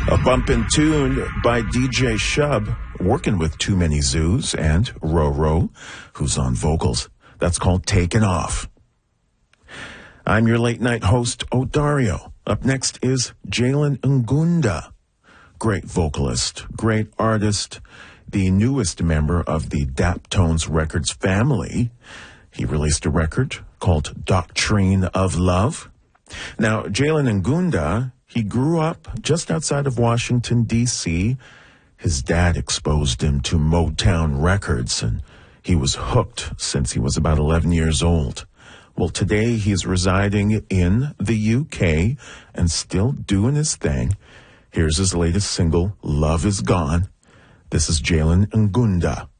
A bumpin' tune by DJ Shub, working with Too Many Zoos, and Roro, who's on vocals. That's called Taken Off. I'm your late night host, Odario. Up next is Jalen Ngunda. Great vocalist, great artist, the newest member of the Daptones Records family. He released a record called Doctrine of Love. Now, Jalen Ngunda, he grew up just outside of Washington, D.C. His dad exposed him to Motown Records, and he was hooked since he was about 11 years old. Well, today he's residing in the U.K. and still doing his thing. Here's his latest single, Love Is Gone. This is Jalen Ngunda.